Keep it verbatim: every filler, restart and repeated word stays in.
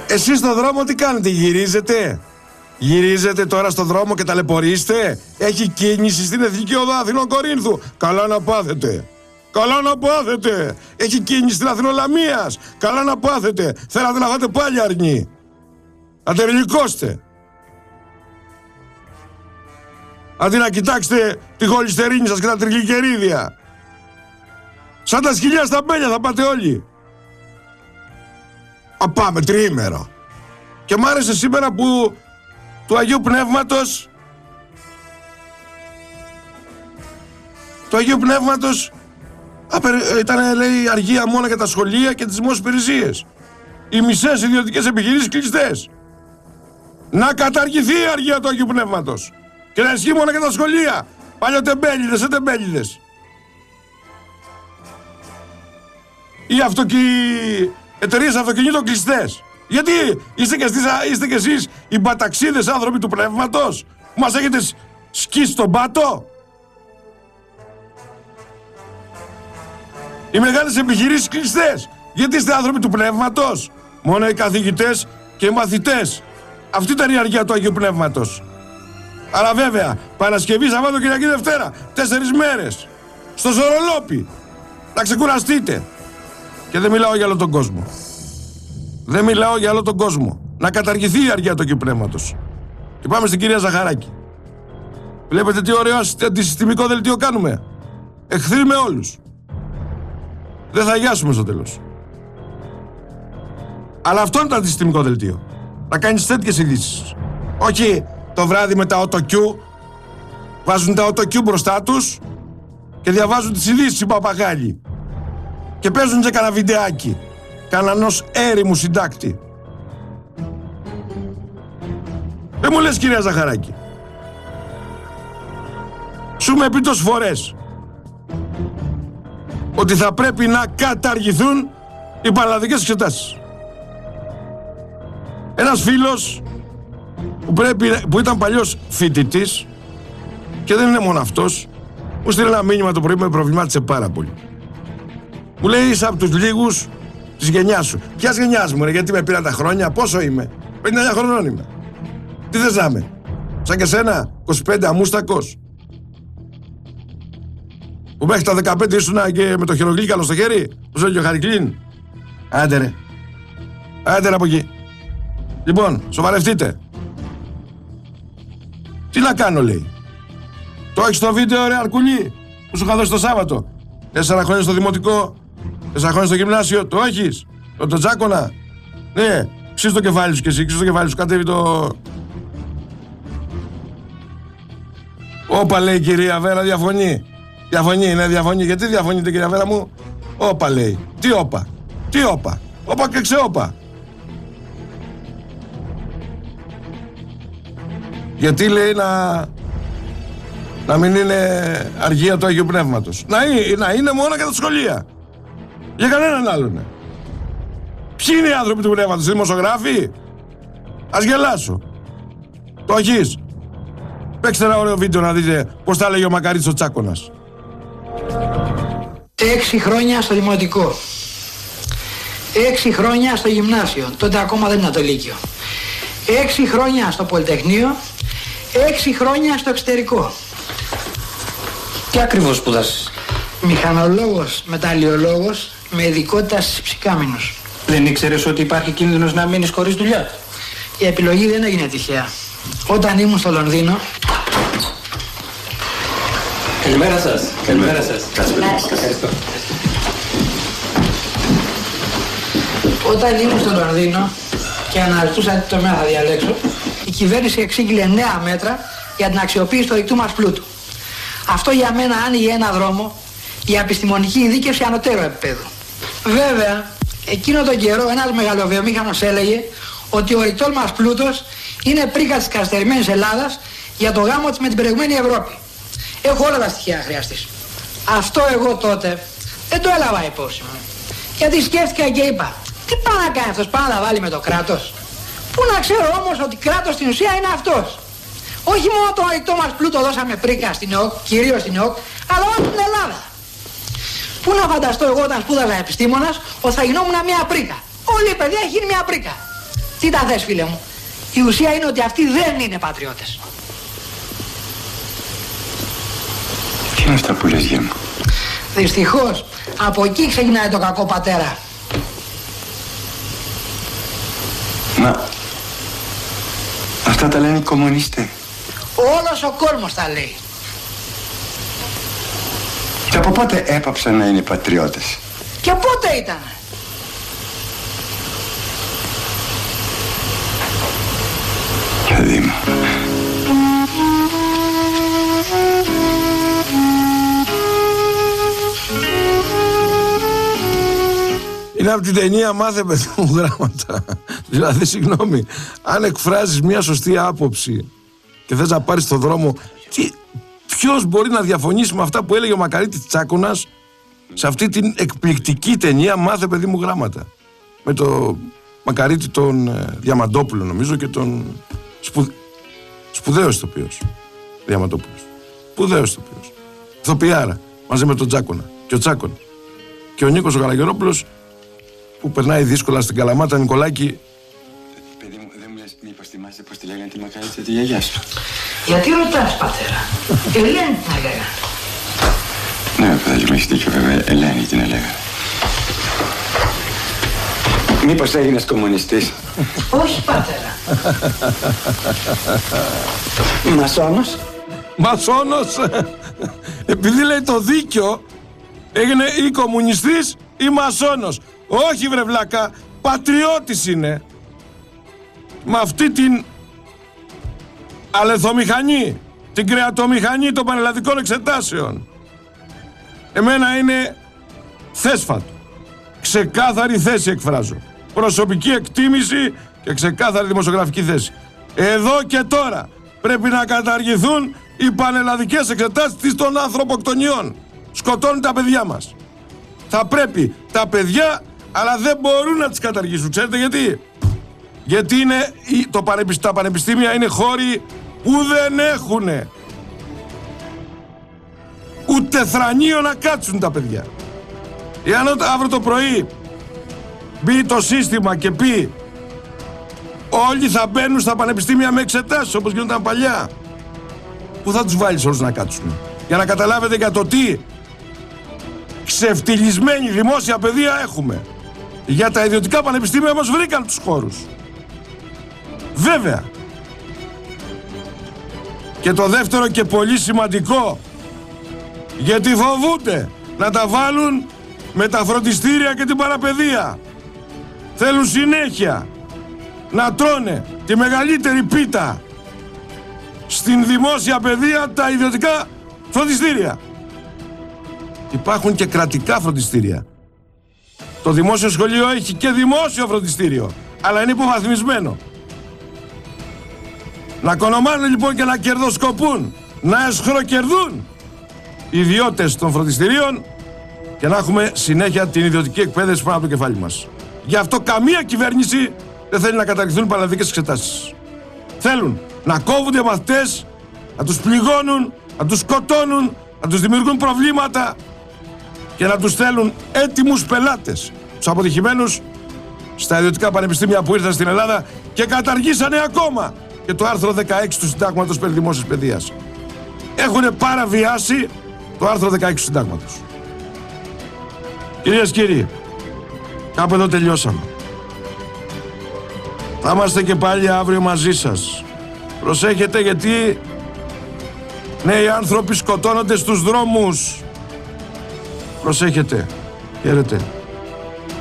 Εσείς στον δρόμο τι κάνετε, γυρίζετε? Γυρίζετε τώρα στον δρόμο και ταλαιπωρείστε? Έχει κίνηση στην Εθνική Οδό Αθηνών-Κορίνθου? Καλά να πάθετε. Καλά να πάθετε. Έχει κίνηση στην Αθηνολαμίας? Καλά να πάθετε. Θέλατε να φάτε πάλι αρνί. Να τερλικώστε. Αντί να κοιτάξετε τη χολυστερίνη σας και τα τριγλικερίδια. Σαν τα σκυλιά στα μπέλια θα πάτε όλοι. Α, πάμε τριήμερο. Και μ' άρεσε σήμερα που του Αγίου Πνεύματος του Αγίου Πνεύματος ήταν, λέει, αργία μόνο για τα σχολεία και τις δημόσιες υπηρεσίες. Οι μισές ιδιωτικές επιχειρήσεις κλειστές. Να καταργηθεί η αργία του Αγίου Πνεύματος και να ισχύει μόνο για τα σχολεία. Παλιοτεμπέλιδες, ετεμπέλιδες. Οι αυτοκι... εταιρείες αυτοκινήτων κλειστές. Γιατί είστε και, εσείς, είστε και εσείς οι μπαταξίδες άνθρωποι του πνεύματος που μας έχετε σκίσει τον πάτο. Οι μεγάλες επιχειρήσεις κλειστές. Γιατί είστε άνθρωποι του πνεύματος? Μόνο οι καθηγητές και οι μαθητές. Αυτή ήταν η αργία του Αγίου Πνεύματος. Αλλά βέβαια, Παρασκευή, Σαββάτο, Κυριακή, Δευτέρα, τέσσερις μέρες. Στο Ζωρολόπι. Να ξεκουραστείτε. Και δεν μιλάω για όλο τον κόσμο. Δεν μιλάω για όλο τον κόσμο. Να καταργηθεί η αργία του Αγίου Πνεύματος. Και πάμε στην κυρία Ζαχαράκη. Βλέπετε τι ωραίο αντισυστημικό δελτίο κάνουμε. Εχθροί με όλους. Δεν θα αγιάσουμε στο τέλος. Αλλά αυτό είναι το αντισυστημικό δελτίο. Να κάνεις τέτοιες ειδήσεις. Όχι το βράδυ με τα οτοκιού. Βάζουν τα οτοκιού μπροστά τους και διαβάζουν τις ειδήσεις οι παπαγάλοι. Και παίζουν και κανένα βιντεάκι. Κανανός έρημου συντάκτη. Δεν μου λες, κυρία Ζαχαράκη. Σου με πει τόσες φορές ότι θα πρέπει να καταργηθούν οι πανελλαδικές εξετάσεις. Ένας φίλος που, πρέπει, που ήταν παλιός φοιτητής και δεν είναι μόνο αυτός, μου στείλε ένα μήνυμα το πρωί, με προβλημάτισε πάρα πολύ. Μου λέει, είσαι από τους λίγους της γενιάς σου. Ποιας γενιάς μου, ρε, γιατί με πήραν τα χρόνια? Πόσο είμαι? πενήντα εννιά χρονών είμαι. Τι θες να είμαι? Σαν και σένα, είκοσι πέντε, αμούστακος, που μέχρι τα δεκαπέντε ήσουνα και με το χειρογλύκαλο στο χέρι, που ζω και ο Χαρικλίν. Άντε ρε. Άντε ρε από εκεί. Λοιπόν, σοβαρευτείτε. Τι να κάνω, λέει. Το έχεις το βίντεο, ρε Αρκουλή, που σου είχα δώσει το Σάββατο? Τέσσερα χρόνια στο δημοτικό, τέσσερα χρόνια στο γυμνάσιο, το έχεις? Το, το Τζάκονα. Ναι, ξύς το κεφάλι σου κι εσύ, ξύς το κεφάλι σου, κατέβει το... Όπα, λέει η κυρία Βέρα, διαφωνεί. Διαφωνεί, ναι, διαφωνεί. Γιατί διαφωνείτε, κυρία Βέρα μου? Όπα, λέει. Τι όπα? Τι όπα? Όπα και ξεόπα. Γιατί, λέει, να... να μην είναι αργία του Αγίου Πνεύματος? Να είναι, να είναι μόνο για τα σχολεία. Για κανέναν άλλον. Ποιοι είναι οι άνθρωποι του πνεύματος? Οι δημοσιογράφοι? Ας γελάσω. Το έχεις? Παίξτε ένα ωραίο βίντεο να δείτε πώς τα έλεγε ο Μακαρίτης ο Τσάκωνας. Έξι χρόνια στο δημοτικό. Έξι χρόνια στο γυμνάσιο. Τότε ακόμα δεν ήταν το λύκειο. Έξι χρόνια στο πολυτεχνείο. Έξι χρόνια στο εξωτερικό. Τι ακριβώς σπούδασες? Μηχανολόγος, μεταλλιολόγος, με ειδικότητα στις ψυκάμινους. Δεν ήξερες ότι υπάρχει κίνδυνος να μείνεις χωρίς δουλειά? Η επιλογή δεν έγινε τυχαία. Όταν ήμουν στο Λονδίνο... Καλημέρα σας. Καλημέρα σας. Καλημέρα σας. Ευχαριστώ. Όταν ήμουν στο Λονδίνο και αναζητούσα τι τομέα θα διαλέξω, η κυβέρνηση εξήγηλε νέα μέτρα για την αξιοποίηση του ορυκτού μας πλούτου. Αυτό για μένα άνοιγε ένα δρόμο για επιστημονική ειδίκευση ανωτέρω επίπεδου. Βέβαια, εκείνο τον καιρό ένας μεγαλοβιομήχανος έλεγε ότι ο ορυκτός μας πλούτος είναι πρίκα της καθυστερημένης Ελλάδας για το γάμο της με την προηγούμενη Ευρώπη. Έχω όλα τα στοιχεία χρειαστής. Αυτό εγώ τότε δεν το έλαβα υπόψη μου. Γιατί σκέφτηκα και είπα, τι πάει να κάνει αυτός, πάει να τα βάλει με το κράτος? Πού να ξέρω όμως ότι κράτος στην ουσία είναι αυτός. Όχι μόνο το ορυκτό μας πλούτο δώσαμε πρίκα στην ΕΟΚ, κυρίως στην ΕΟΚ, αλλά όλη την Ελλάδα. Πού να φανταστώ εγώ όταν σπούδαζα επιστήμονας ότι θα γινόμουν μια πρίκα? Όλη η παιδεία έχει γίνει μια πρίκα. Τι τα θες, φίλε μου. Η ουσία είναι ότι αυτοί δεν είναι πατριώτες. Τι είναι αυτά που λες, γε μου? Δυστυχώς, από εκεί ξεκινάει το κακό, πατέρα. Μα αυτά τα λένε οι κομμουνιστές. Όλος ο κόσμος τα λέει. Και από πότε έπαψαν να είναι πατριώτες? Και πότε ήταν? Παιδί μου. Είναι από την ταινία «Μάθε παιδί μου γράμματα». Δηλαδή, συγγνώμη, αν εκφράζεις μια σωστή άποψη και θες να πάρεις το δρόμο, τι, ποιος μπορεί να διαφωνήσει με αυτά που έλεγε ο Μακαρίτης Τσάκωνας σε αυτή την εκπληκτική ταινία «Μάθε παιδί μου γράμματα», με το Μακαρίτη τον ε, Διαμαντόπουλο, νομίζω, και τον σπου... σπουδαίος ηθοποιός Διαμαντόπουλος, σπουδαίος ηθοποιός, ηθοποιάρα, μαζί με τον Τσάκωνα και ο Τσάκωνα και ο Νίκος ο Καλαγερόπουλος, που περνάει δύσκολα στην Καλαμάτα. Νικολάκη, Παιδί μου, δεν μου λες μήπως θυμάσαι πως τη λέγανε τη Μακαρίτσα τη γιαγιά σου? Γιατί ρωτάς, πατέρα? Ελένη την έλεγα. Ναι, παιδάκι μου, έχεις δίκιο βέβαια, Ελένη την έλεγα. Μήπως έγινες κομμουνιστής? Όχι, πατέρα. Μασόνος. μασόνος. Επειδή λέει το δίκιο, έγινε ή κομμουνιστής ή μασόνος. Όχι, βρε βλάκα, πατριώτης είναι. Με αυτή την αλεθομηχανή, την κρεατομηχανή των πανελλαδικών εξετάσεων. Εμένα είναι θέσφατο. Ξεκάθαρη θέση εκφράζω. Προσωπική εκτίμηση και ξεκάθαρη δημοσιογραφική θέση. Εδώ και τώρα πρέπει να καταργηθούν οι πανελλαδικές εξετάσεις των ανθρωποκτονιών. Σκοτώνουν τα παιδιά μας. Θα πρέπει τα παιδιά, αλλά δεν μπορούν να τις καταργήσουν. Ξέρετε γιατί? Γιατί είναι, το πανεπιστ, τα πανεπιστήμια είναι χώροι που δεν έχουνε ούτε θρανείο να κάτσουν τα παιδιά. Εάν αύριο το πρωί μπει το σύστημα και πει όλοι θα μπαίνουν στα πανεπιστήμια με εξετάσεις όπως γίνονταν παλιά, πού θα τους βάλεις όλους να κάτσουν? Για να καταλάβετε για το τι ξεφτυλισμένη δημόσια παιδεία έχουμε. Για τα ιδιωτικά πανεπιστήμια όμως βρήκαν τους χώρους. Βέβαια. Και το δεύτερο και πολύ σημαντικό, γιατί φοβούνται να τα βάλουν με τα φροντιστήρια και την παραπαιδεία. Θέλουν συνέχεια να τρώνε τη μεγαλύτερη πίτα στην δημόσια παιδεία τα ιδιωτικά φροντιστήρια. Υπάρχουν και κρατικά φροντιστήρια. Το δημόσιο σχολείο έχει και δημόσιο φροντιστήριο, αλλά είναι υποβαθμισμένο. Να κονομάνε λοιπόν και να κερδοσκοπούν, να εσχροκερδούν οι ιδιώτες των φροντιστηρίων και να έχουμε συνέχεια την ιδιωτική εκπαίδευση πάνω από το κεφάλι μας. Γι' αυτό καμία κυβέρνηση δεν θέλει να καταργηθούν οι πανελλαδικές εξετάσεις. Θέλουν να κόβονται μαθητές, να τους πληγώνουν, να τους σκοτώνουν, να τους δημιουργούν προβλήματα και να τους στέλνουν έτοιμους πελάτες, τους αποτυχημένους, στα ιδιωτικά πανεπιστήμια που ήρθαν στην Ελλάδα και καταργήσανε ακόμα και το άρθρο δεκαέξι του Συντάγματος περί δημόσιας παιδείας. Έχουν παραβιάσει το άρθρο δεκαέξι του Συντάγματος. Κυρίες και κύριοι, κάπου εδώ τελειώσαμε. Θα είμαστε και πάλι αύριο μαζί σας. Προσέχετε, γιατί νέοι άνθρωποι σκοτώνονται στους δρόμους. Προσέχετε. Χαίρετε.